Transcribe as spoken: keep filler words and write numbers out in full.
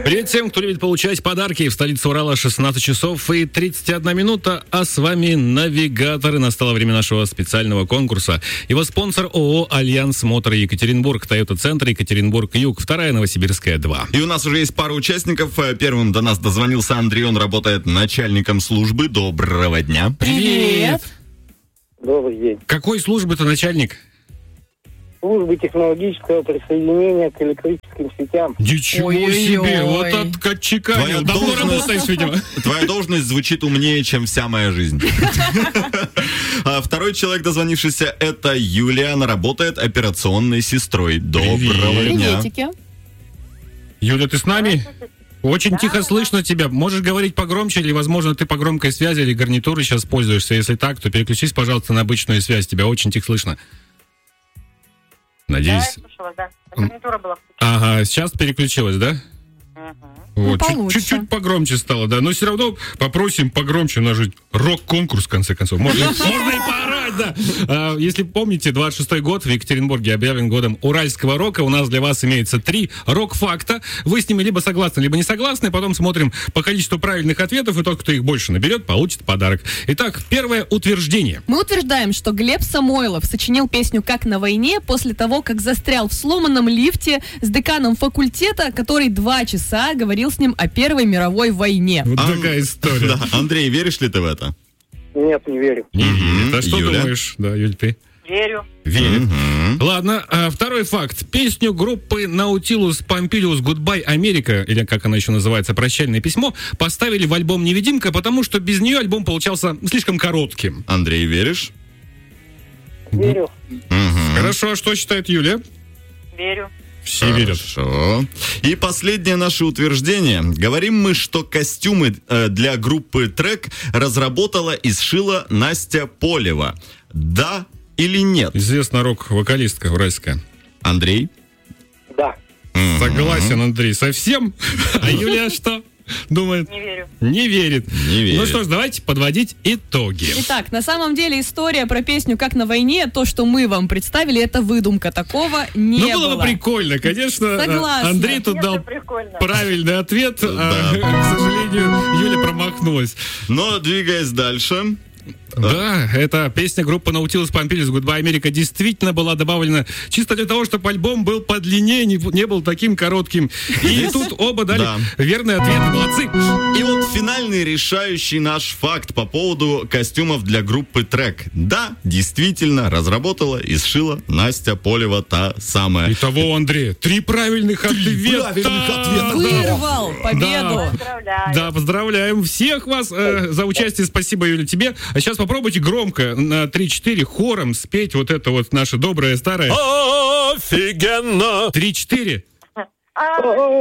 Привет всем, кто любит получать подарки. В столице Урала шестнадцать часов и тридцать одна минута, а с вами навигаторы. Настало время нашего специального конкурса. Его спонсор ООО «Альянс Мотор Екатеринбург», Тойота-центр Екатеринбург-Юг, вторая Новосибирская, два. И у нас уже есть пара участников. Первым до нас дозвонился Андрей, он работает начальником службы. Доброго дня. Привет. Добрый день. Какой службы ты начальник? Службы технологического присоединения к электрическим сетям. Ничего Ой-ой-ой. себе, вот откачеканил. Давно должность- работаешь, видимо. Твоя должность звучит умнее, чем вся моя жизнь. А второй человек, дозвонившийся, это Юлия. Она работает операционной сестрой. Доброго дня. Приветики. Юля, ты с нами? Очень тихо слышно тебя. Можешь говорить погромче, или, возможно, ты по громкой связи или гарнитурой сейчас пользуешься. Если так, то переключись, пожалуйста, на обычную связь. Тебя очень тихо слышно. Надеюсь. Да, я слушала, да. Гарнитура была включена. Ага, сейчас переключилась, да? Ну, Вот, чуть- получше. чуть-чуть погромче стало, да. Но все равно попросим погромче. У нас же рок-конкурс, в конце концов. Можно, можно и поорать, да. А, если помните, двадцать шестой год в Екатеринбурге объявлен годом уральского рока. У нас для вас имеется три рок-факта. Вы с ними либо согласны, либо не согласны. Потом смотрим по количеству правильных ответов, и тот, кто их больше наберет, получит подарок. Итак, первое утверждение. Мы утверждаем, что Глеб Самойлов сочинил песню «Как на войне» после того, как застрял в сломанном лифте с деканом факультета, который два часа говорил с ним о Первой мировой войне. Вот Ан- такая история. Да, Андрей, веришь ли ты в это? Нет, не верю. Не верит. А Мгм. что Юля? думаешь? Да, Юль, ты? Верю. Верит. Мгм. Ладно, а второй факт. Песню группы Nautilus Pompilius Goodbye America, или как она еще называется, «Прощальное письмо», поставили в альбом «Невидимка», потому что без нее альбом получался слишком коротким. Андрей, веришь? Верю. Мгм. Хорошо, а что считает Юля? Верю. Все верят. Хорошо. И последнее наше утверждение. Говорим мы, что костюмы э, для группы Трек разработала и сшила Настя Полева. Да или нет? Известная рок-вокалистка уральская. Андрей? Да. Мгм. Согласен, Андрей, совсем? А Юля что думает? Не верю. Не верит. Не верит. Ну что ж, давайте подводить итоги. Итак, на самом деле история про песню «Как на войне», то, что мы вам представили, это выдумка. Такого не Ну, было было. бы прикольно, конечно. Согласна. Андрей тут Нет, дал это прикольно. правильный ответ, а, Да. к сожалению, Юля промахнулась. Но, двигаясь дальше. Да, эта песня группы Nautilus Pompilius Goodbye America действительно была добавлена чисто для того, чтобы альбом был подлиннее, не, не был таким коротким. И тут оба дали Да. верный ответ. Молодцы. И вот финальный решающий наш факт по поводу костюмов для группы Трек. Да, действительно, разработала и сшила Настя Полева, та самая. Итого, Андрей, три правильных ответа. правильных ответа. Вырвал победу. Поздравляю. Да, поздравляем всех вас э, за участие. Спасибо, Юля, тебе. А сейчас попробуйте громко на три-четыре хором спеть вот это вот наше доброе старое. Офигенно! три-четыре. А,